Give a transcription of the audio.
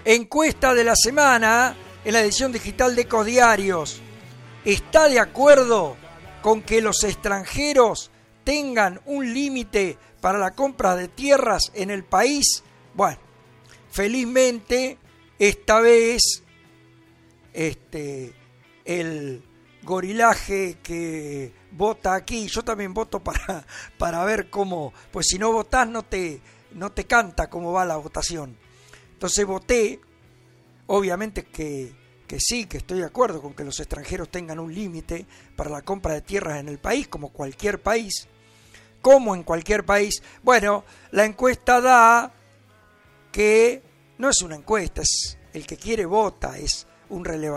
Encuesta de la semana en la edición digital de Ecodiarios. ¿Está de acuerdo con que los extranjeros tengan un límite para la compra de tierras en el país? Bueno, felizmente esta vez el gorilaje que vota aquí, yo también voto para ver cómo, pues si no votás no te canta cómo va la votación. Entonces voté, obviamente que sí, que estoy de acuerdo con que los extranjeros tengan un límite para la compra de tierras en el país, como cualquier país, como en cualquier país. Bueno, la encuesta da que no es una encuesta, es el que quiere vota, es un relevamiento.